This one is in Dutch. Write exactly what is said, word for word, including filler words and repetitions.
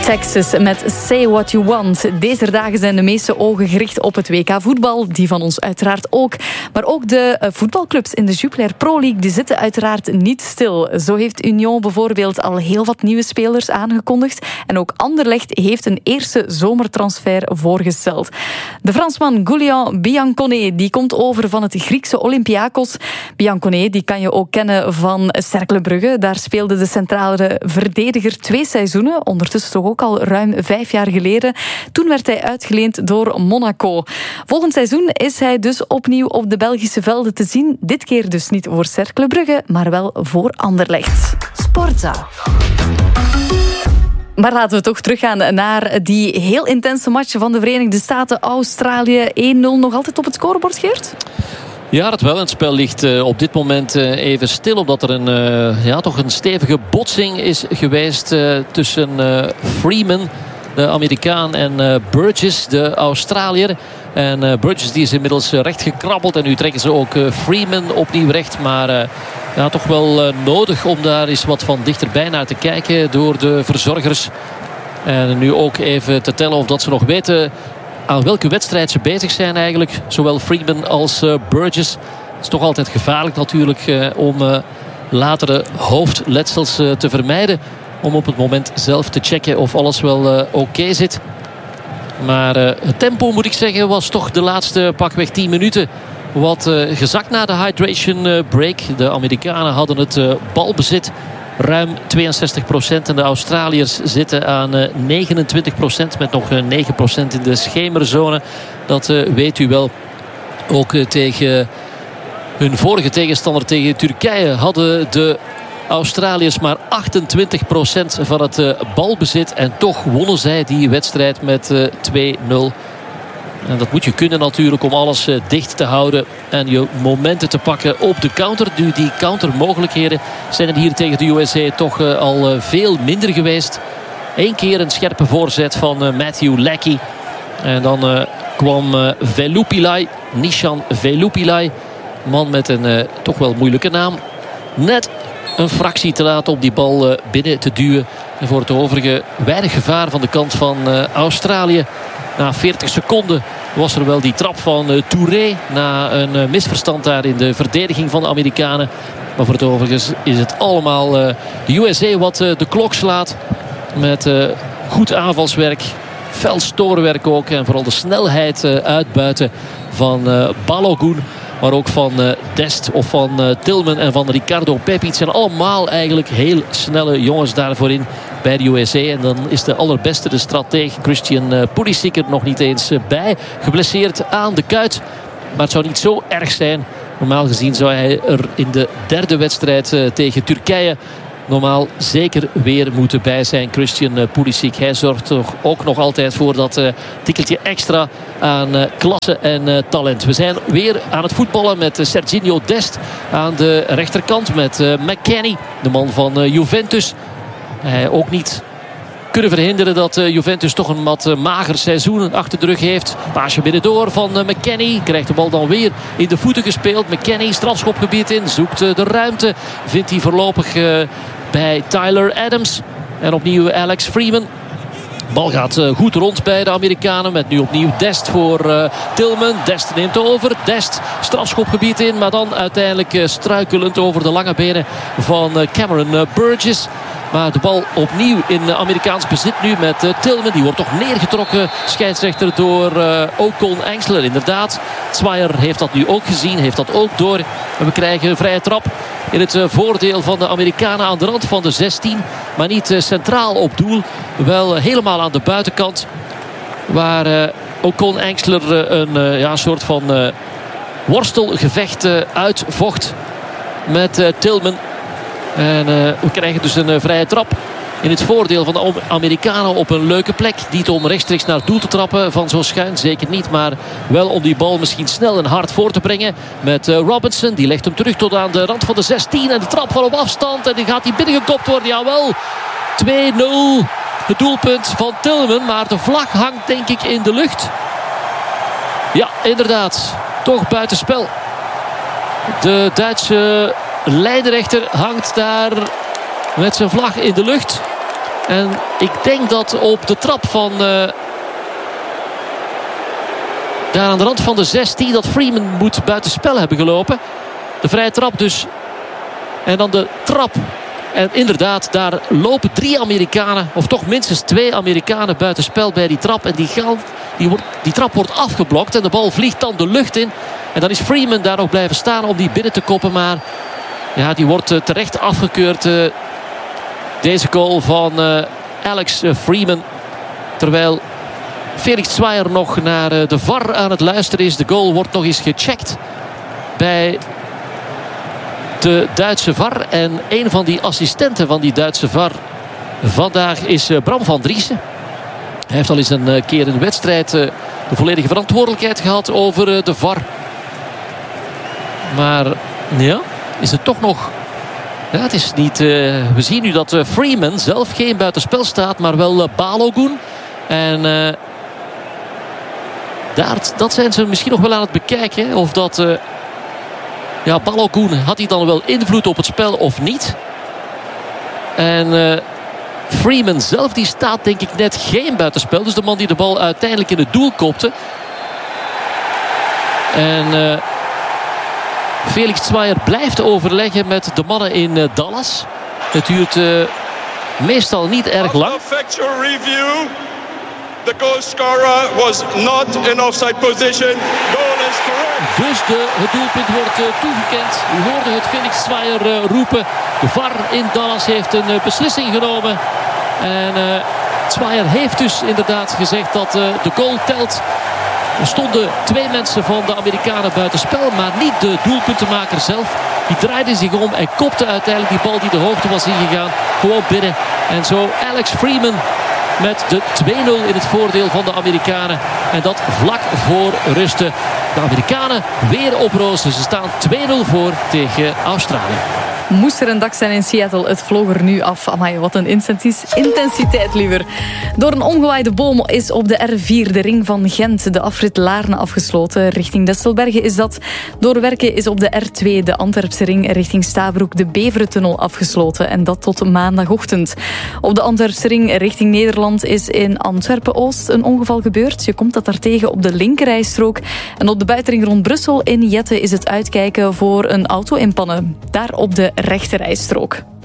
Texas met Say What You Want. Deze dagen zijn de meeste ogen gericht op het W K voetbal. Die van ons uiteraard ook. Maar ook de voetbalclubs in de Jupiler Pro League die zitten uiteraard niet stil. Zo heeft Union bijvoorbeeld al heel wat nieuwe spelers aangekondigd. En ook Anderlecht heeft een eerste zomertransfer voorgesteld. De Fransman Julian Bianconet die komt over van het Griekse Olympiakos. Bianconet die kan je ook kennen van Cercle Brugge. Daar speelde de centrale verdediger twee seizoenen. Ondertussen toch ook al ruim vijf jaar geleden. Toen werd hij uitgeleend door Monaco. Volgend seizoen is hij dus opnieuw op de Belgische velden te zien. Dit keer dus niet voor Cercle Brugge, maar wel voor Anderlecht. Sportza. Maar laten we toch teruggaan naar die heel intense match van de Verenigde Staten-Australië. één nul nog altijd op het scorebord, Geert? Ja, dat wel. Het spel ligt uh, op dit moment uh, even stil. Omdat er een, uh, ja, toch een stevige botsing is geweest uh, tussen uh, Freeman, de Amerikaan, en uh, Burgess, de Australiër. En uh, Burgess die is inmiddels uh, recht gekrabbeld. En nu trekken ze ook uh, Freeman opnieuw recht. Maar uh, ja, toch wel uh, nodig om daar eens wat van dichterbij naar te kijken door de verzorgers. En nu ook even te tellen of dat ze nog weten aan welke wedstrijd ze bezig zijn eigenlijk. Zowel Freeman als uh, Burgess. Het is toch altijd gevaarlijk natuurlijk uh, om uh, latere hoofdletsels uh, te vermijden. Om op het moment zelf te checken of alles wel uh, oké okay zit. Maar uh, het tempo, moet ik zeggen, was toch de laatste pakweg tien minuten wat uh, gezakt na de hydration uh, break. De Amerikanen hadden het uh, balbezit ruim tweeënzestig procent. En de Australiërs zitten aan uh, negenentwintig procent. Met nog uh, negen procent in de schemerzone. Dat uh, weet u wel. Ook uh, tegen hun vorige tegenstander, tegen Turkije, hadden de Australiërs maar achtentwintig procent van het uh, balbezit. En toch wonnen zij die wedstrijd met uh, twee nul. En dat moet je kunnen natuurlijk om alles uh, dicht te houden. En je momenten te pakken op de counter. Nu, die countermogelijkheden zijn er hier tegen de U S A toch uh, al uh, veel minder geweest. Eén keer een scherpe voorzet van uh, Matthew Leckie. En dan uh, kwam uh, Velupilai, Nishan Velupilai. Man met een uh, toch wel moeilijke naam. Net een fractie te laat om die bal uh, binnen te duwen. En voor het overige weinig gevaar van de kant van uh, Australië. Na veertig seconden was er wel die trap van uh, Touré. Na een uh, misverstand daar in de verdediging van de Amerikanen. Maar voor het overige is het allemaal uh, de U S A wat uh, de klok slaat. Met uh, goed aanvalswerk. Fel stoorwerk ook. En vooral de snelheid uh, uitbuiten van uh, Balogun. Maar ook van uh, Dest of van uh, Tillman en van Ricardo Pepi. Het zijn allemaal eigenlijk heel snelle jongens daarvoor in bij de U S A. En dan is de allerbeste, de strateeg Christian uh, Pulisic er nog niet eens uh, bij. Geblesseerd aan de kuit. Maar het zou niet zo erg zijn. Normaal gezien zou hij er in de derde wedstrijd uh, tegen Turkije normaal zeker weer moeten bij zijn. Christian uh, Pulisic. Hij zorgt toch ook nog altijd voor dat uh, tikkeltje extra aan uh, klasse en uh, talent. We zijn weer aan het voetballen met uh, Serginho Dest aan de rechterkant. Met uh, McKennie, de man van uh, Juventus. Hij ook niet kunnen verhinderen dat uh, Juventus toch een wat uh, mager seizoen achter de rug heeft. Paasje binnendoor van uh, McKennie. Krijgt de bal dan weer in de voeten gespeeld. McKennie strafschopgebied in. Zoekt uh, de ruimte. Vindt hij voorlopig uh, bij Tyler Adams. En opnieuw Alex Freeman. De bal gaat uh, goed rond bij de Amerikanen. Met nu opnieuw Dest voor uh, Tillman. Dest neemt over. Dest strafschopgebied in. Maar dan uiteindelijk uh, struikelend over de lange benen van uh, Cameron uh, Burgess. Maar de bal opnieuw in Amerikaans bezit nu met uh, Tillman. Die wordt toch neergetrokken, scheidsrechter, door uh, Ocon Engsler. Inderdaad, Zweier heeft dat nu ook gezien, heeft dat ook door. En we krijgen een vrije trap in het uh, voordeel van de Amerikanen aan de rand van de zestien. Maar niet uh, centraal op doel. Wel uh, helemaal aan de buitenkant. Waar uh, Ocon Engsler uh, een uh, ja, soort van uh, worstelgevecht uh, uitvocht met uh, Tillman. En uh, we krijgen dus een uh, vrije trap in het voordeel van de Amerikanen op een leuke plek. Niet om rechtstreeks naar het doel te trappen van zo schuin, zeker niet. Maar wel om die bal misschien snel en hard voor te brengen. Met uh, Robinson, die legt hem terug tot aan de rand van de zestien. En de trap van op afstand en die gaat die binnengekopt worden. Jawel, twee nul. Het doelpunt van Tillman, maar de vlag hangt denk ik in de lucht. Ja, inderdaad. Toch buitenspel. De Duitse lijnrechter hangt daar met zijn vlag in de lucht. En ik denk dat op de trap van... Uh, daar aan de rand van de zestien... dat Freeman moet buitenspel hebben gelopen. De vrije trap dus. En dan de trap. En inderdaad, daar lopen drie Amerikanen... of toch minstens twee Amerikanen buitenspel bij die trap. En die, gaan, die, wordt, die trap wordt afgeblokt. En de bal vliegt dan de lucht in. En dan is Freeman daar nog blijven staan om die binnen te koppen. Maar ja, die wordt uh, terecht afgekeurd. Uh, deze goal van uh, Alex uh, Freeman. Terwijl Felix Zwaier nog naar uh, de V A R aan het luisteren is. De goal wordt nog eens gecheckt bij de Duitse V A R. En een van die assistenten van die Duitse V A R vandaag is uh, Bram van Driessen. Hij heeft al eens een uh, keer in de wedstrijd uh, de volledige verantwoordelijkheid gehad over uh, de V A R. Maar ja, is het toch nog... Ja, het is niet... Uh, we zien nu dat uh, Freeman zelf geen buitenspel staat, maar wel uh, Balogun. En uh, daar, dat zijn ze misschien nog wel aan het bekijken. Of dat... Uh, ja, Balogun, had hij dan wel invloed op het spel of niet? En uh, Freeman zelf, die staat denk ik net geen buitenspel. Dus de man die de bal uiteindelijk in het doel kopte. En... Uh, Felix Zwaier blijft overleggen met de mannen in uh, Dallas. Het duurt uh, meestal niet erg lang. The goal scorer was not in offside position. Goal is correct. Dus de, het doelpunt wordt uh, toegekend. U hoorde het Felix Zwaier uh, roepen. De V A R in Dallas heeft een uh, beslissing genomen. En uh, Zwaier heeft dus inderdaad gezegd dat uh, de goal telt. Er stonden twee mensen van de Amerikanen buitenspel, maar niet de doelpuntenmaker zelf. Die draaide zich om en kopte uiteindelijk die bal die de hoogte was ingegaan gewoon binnen. En zo Alex Freeman met de twee nul in het voordeel van de Amerikanen. En dat vlak voor rusten. De Amerikanen weer op rozen. Ze staan twee nul voor tegen Australië. Moest er een dag zijn in Seattle, het vloog er nu af. Amai, wat een intensiteit liever. Door een omgewaaide boom is op de R vier, de ring van Gent, de afrit Laarne afgesloten. Richting Desselbergen is dat. Door werken is op de R twee, de Antwerpse ring, richting Stabroek, de Beverentunnel afgesloten. En dat tot maandagochtend. Op de Antwerpse ring richting Nederland is in Antwerpen-Oost een ongeval gebeurd. Je komt dat daar tegen op de linkerrijstrook. En op de buitenring rond Brussel in Jette is het uitkijken voor een auto in pannen. Daar op de rechterrijstrook.